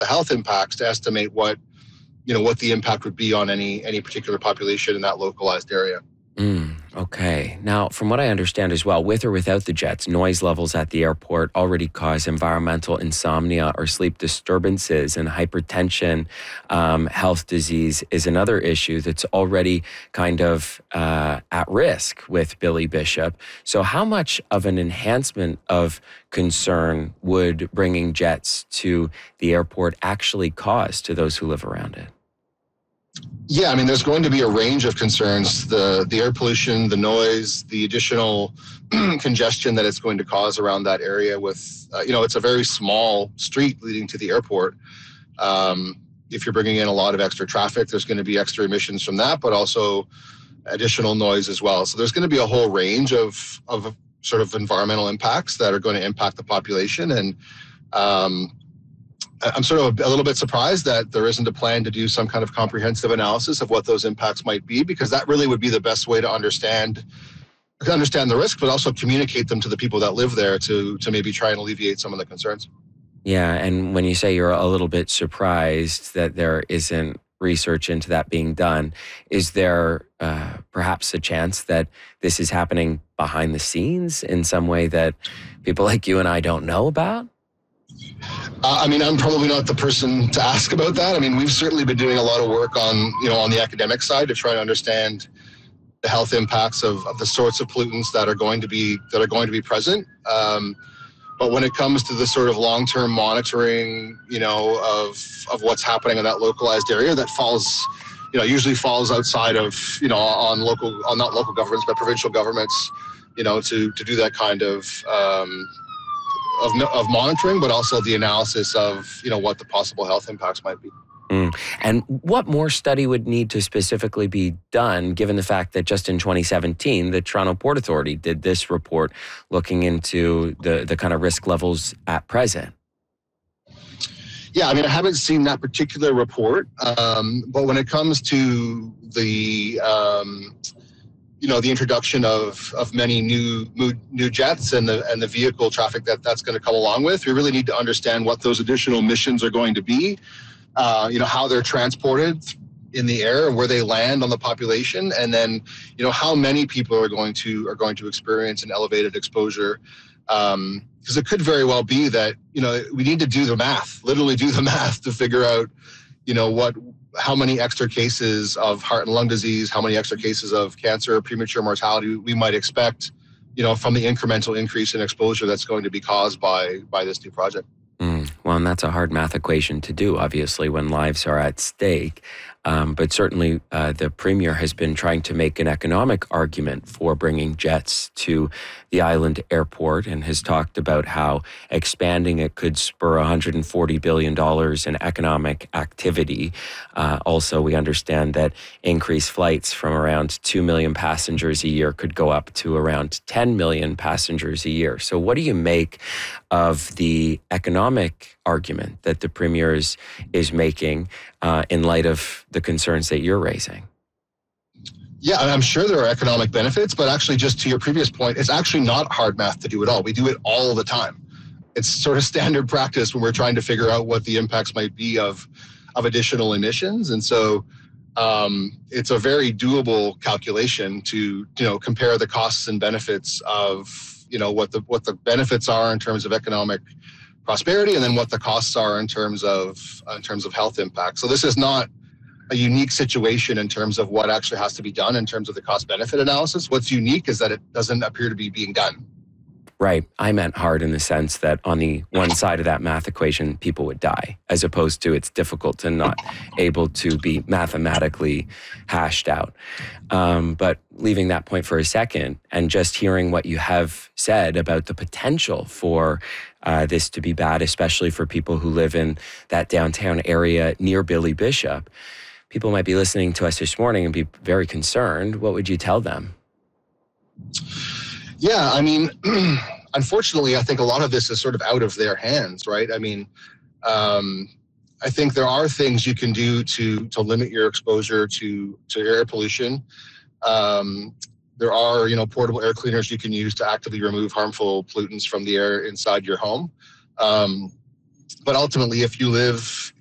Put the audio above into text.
health impacts to estimate what the impact would be on any particular population in that localized area. Okay. Now, from what I understand as well, with or without the jets, noise levels at the airport already cause environmental insomnia or sleep disturbances, and hypertension, health disease is another issue that's already kind of at risk with Billy Bishop. So how much of an enhancement of concern would bringing jets to the airport actually cause to those who live around it? Yeah, I mean, there's going to be a range of concerns: the air pollution, the noise, the additional congestion that it's going to cause around that area. With it's a very small street leading to the airport. If you're bringing in a lot of extra traffic, there's going to be extra emissions from that, but also additional noise as well. So there's going to be a whole range of sort of environmental impacts that are going to impact the population. And I'm sort of a little bit surprised that there isn't a plan to do some kind of comprehensive analysis of what those impacts might be, because that really would be the best way to understand the risk, but also communicate them to the people that live there to maybe try and alleviate some of the concerns. Yeah, and when you say you're a little bit surprised that there isn't research into that being done, is there perhaps a chance that this is happening behind the scenes in some way that people like you and I don't know about? I mean, I'm probably not the person to ask about that. I mean, we've certainly been doing a lot of work on the academic side to try to understand the health impacts of the sorts of pollutants that are going to be present. But when it comes to the sort of long-term monitoring, of what's happening in that localized area, that usually falls outside of, on not local governments, but provincial governments, to do that kind of monitoring, but also the analysis of, what the possible health impacts might be. And what more study would need to specifically be done, given the fact that just in 2017, the Toronto Port Authority did this report looking into the kind of risk levels at present? Yeah, I mean, I haven't seen that particular report, but when it comes to the introduction of many new jets and the vehicle traffic that's going to come along with, we really need to understand what those additional emissions are going to be. How they're transported in the air and where they land on the population, and then how many people are going to experience an elevated exposure. Because it could very well be that we need to do the math, literally do the math to figure out how many extra cases of heart and lung disease, how many extra cases of cancer, premature mortality we might expect, from the incremental increase in exposure that's going to be caused by this new project. Well, and that's a hard math equation to do, obviously, when lives are at stake. But certainly the Premier has been trying to make an economic argument for bringing jets to the island airport, and has talked about how expanding it could spur $140 billion in economic activity. Also, we understand that increased flights from around 2 million passengers a year could go up to around 10 million passengers a year. So what do you make of the economic argument that the Premier is making in light of the concerns that you're raising? Yeah, I'm sure there are economic benefits, but actually, just to your previous point, it's actually not hard math to do at all. We do it all the time. It's sort of standard practice when we're trying to figure out what the impacts might be of additional emissions. And so it's a very doable calculation to compare the costs and benefits of what the benefits are in terms of economic prosperity, and then what the costs are in terms of health impact. So this is not a unique situation in terms of what actually has to be done in terms of the cost benefit analysis. What's unique is that it doesn't appear to be being done. Right. I meant hard in the sense that on the one side of that math equation, people would die, as opposed to it's difficult and not able to be mathematically hashed out. But leaving that point for a second and just hearing what you have said about the potential for this to be bad, especially for people who live in that downtown area near Billy Bishop, people might be listening to us this morning and be very concerned. What would you tell them? Yeah, I mean, unfortunately, I think a lot of this is sort of out of their hands, right? I mean, I think there are things you can do to limit your exposure to air pollution. There are, portable air cleaners you can use to actively remove harmful pollutants from the air inside your home. But ultimately, if you live